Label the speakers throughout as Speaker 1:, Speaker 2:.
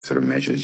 Speaker 1: sort of measures,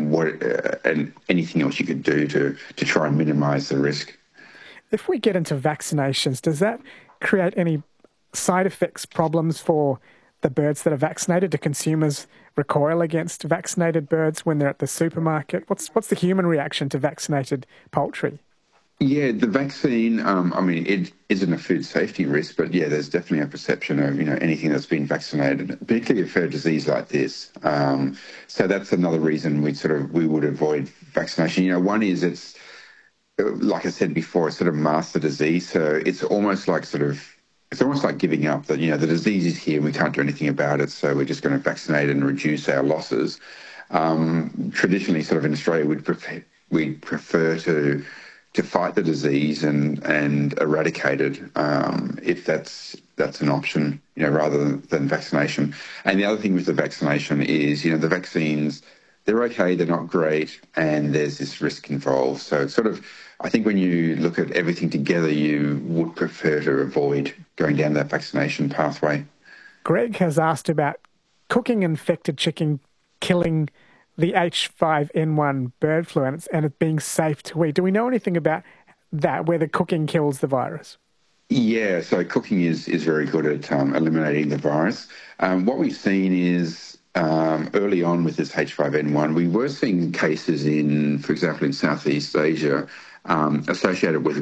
Speaker 1: and anything else you could do to try and minimise the risk.
Speaker 2: If we get into vaccinations, does that create any side effects, problems for the birds that are vaccinated? Do consumers recoil against vaccinated birds when they're at the supermarket? What's the human reaction to vaccinated poultry?
Speaker 1: Yeah, the vaccine, it isn't a food safety risk, but yeah, there's definitely a perception of, anything that's been vaccinated, particularly for a disease like this. So that's another reason we would avoid vaccination. One is it's, like I said before, it's sort of masked the disease. So it's almost like giving up that, the disease is here, we can't do anything about it, so we're just going to vaccinate and reduce our losses. Traditionally, sort of in Australia, we'd prefer to fight the disease and eradicate it if that's an option, rather than vaccination. And the other thing with the vaccination is, the vaccines, they're okay, they're not great, and there's this risk involved. So it's I think when you look at everything together, you would prefer to avoid going down that vaccination pathway.
Speaker 2: Greg has asked about cooking infected chicken killing the H5N1 bird flu and it being safe to eat. Do we know anything about that, whether cooking kills the virus?
Speaker 1: Yeah, so cooking is very good at eliminating the virus. What we've seen is early on with this H5N1, we were seeing cases for example, in Southeast Asia, associated with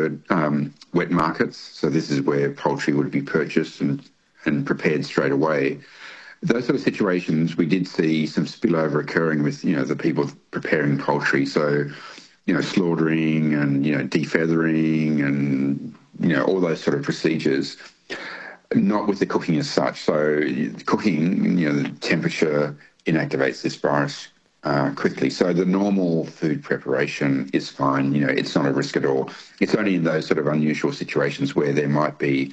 Speaker 1: wet markets. So this is where poultry would be purchased and prepared straight away. Those sort of situations, we did see some spillover occurring with, the people preparing poultry. So, slaughtering and, defeathering and, all those sort of procedures, not with the cooking as such. So cooking, the temperature inactivates this virus quickly. So the normal food preparation is fine. It's not a risk at all. It's only in those sort of unusual situations where there might be,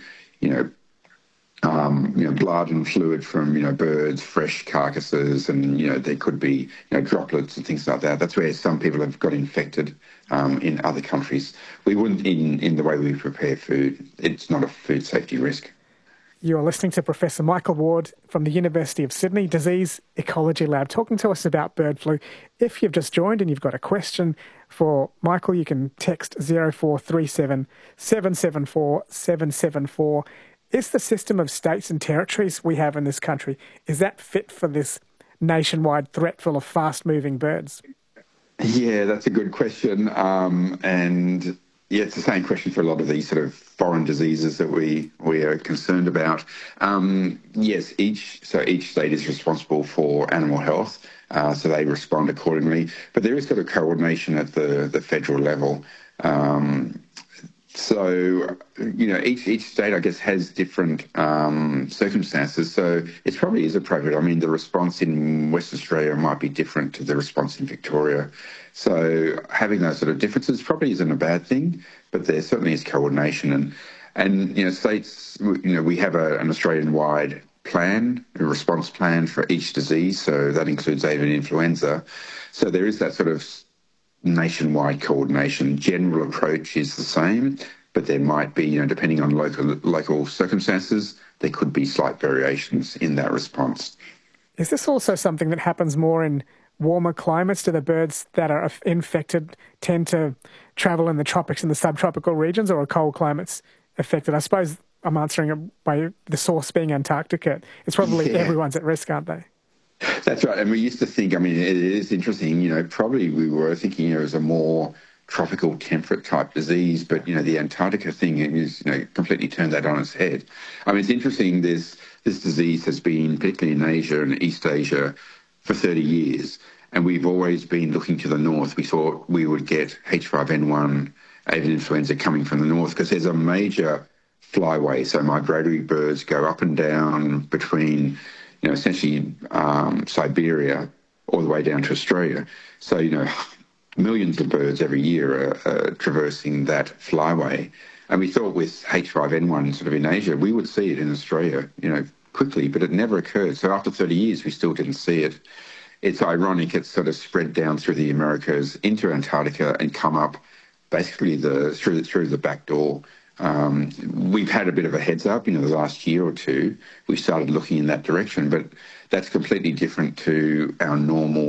Speaker 1: blood and fluid from, birds, fresh carcasses, and, there could be, droplets and things like that. That's where some people have got infected in other countries. We wouldn't, in the way we prepare food, it's not a food safety risk.
Speaker 2: You are listening to Professor Michael Ward from the University of Sydney Disease Ecology Lab talking to us about bird flu. If you've just joined and you've got a question for Michael, you can text 0437 774 774. Is the system of states and territories we have in this country, is that fit for this nationwide threat full of fast-moving birds?
Speaker 1: Yeah, that's a good question. And yeah, it's the same question for a lot of these sort of foreign diseases that we are concerned about. Yes, each state is responsible for animal health, so they respond accordingly. But there is sort of coordination at the federal level. So, each state, I guess, has different circumstances. So it probably is appropriate. I mean, the response in Western Australia might be different to the response in Victoria. So having those sort of differences probably isn't a bad thing, but there certainly is coordination. And states, we have an Australian-wide plan, a response plan for each disease. So that includes avian influenza. So there is that sort of nationwide coordination. General approach is the same, but there might be, depending on local circumstances, there could be slight variations in that response.
Speaker 2: Is this also something that happens more in warmer climates? Do the birds that are infected tend to travel in the tropics and the subtropical regions, or are cold climates affected? I suppose I'm answering it by the source being Antarctica. It's probably everyone's at risk, aren't they?
Speaker 1: That's right. And we used to think, it is interesting, probably we were thinking it was a more tropical temperate type disease, but, the Antarctica thing is, completely turned that on its head. It's interesting, this disease has been, particularly in Asia and East Asia, for 30 years. And we've always been looking to the north. We thought we would get H5N1 avian influenza coming from the north because there's a major flyway. So migratory birds go up and down between essentially Siberia all the way down to Australia. So, millions of birds every year are traversing that flyway. And we thought with H5N1 sort of in Asia, we would see it in Australia, quickly, but it never occurred. So after 30 years, we still didn't see it. It's ironic, it's sort of spread down through the Americas into Antarctica and come up basically through the back door We've had a bit of a heads up, the last year or two. We started looking in that direction, but that's completely different to our normal